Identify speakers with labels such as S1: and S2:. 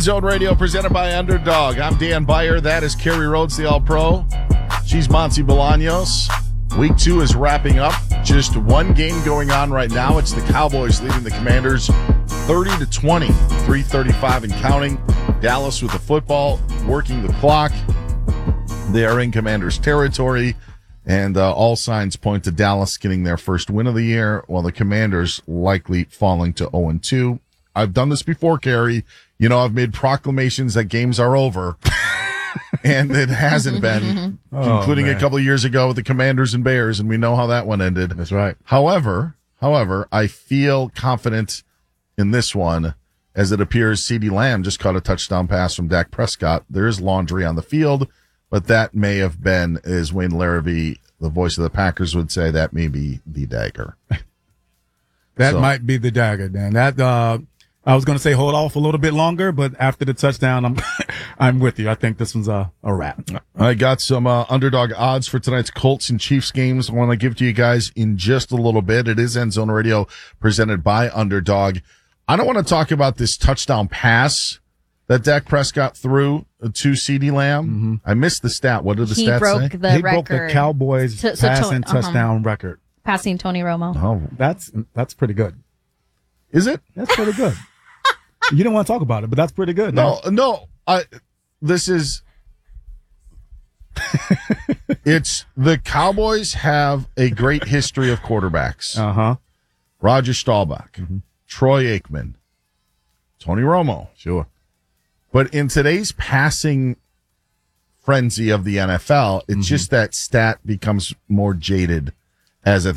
S1: End Zone Radio presented by Underdog. I'm Dan Beyer. That is Carrie Rhodes, the All-Pro. She's Monty Bolaños. Week 2 is wrapping up. Just one game going on right now. It's the Cowboys leading the Commanders 30-20, 3:35 and counting. Dallas with the football, working the clock. They are in Commanders territory, and all signs point to Dallas getting their first win of the year, while the Commanders likely falling to 0-2. I've done this before, Carrie. You know, I've made proclamations that games are over, and it hasn't been, including a couple of years ago with the Commanders and Bears, and we know how that one ended.
S2: That's right.
S1: However, I feel confident in this one, as it appears CeeDee Lamb just caught a touchdown pass from Dak Prescott. There is laundry on the field, but that may have been, as Wayne Larrivee, the voice of the Packers, would say, that may be the dagger.
S2: That might be the dagger, Dan. That I was going to say hold off a little bit longer, but after the touchdown, I'm with you. I think this one's a wrap.
S1: I got some underdog odds for tonight's Colts and Chiefs games. I want to give to you guys in just a little bit. It is End Zone Radio presented by Underdog. I don't want to talk about this touchdown pass that Dak Prescott threw to CeeDee Lamb. Mm-hmm. I missed the stat. What did the stat say?
S2: He broke the Cowboys passing touchdown record.
S3: Passing Tony Romo.
S1: Oh,
S2: that's pretty good.
S1: Is it?
S2: That's pretty good. You didn't want to talk about it, but that's pretty good.
S1: No. This is. It's the Cowboys have a great history of quarterbacks. Roger Staubach, Troy Aikman, Tony Romo.
S2: Sure.
S1: But in today's passing frenzy of the NFL, it's just that stat becomes more jaded as a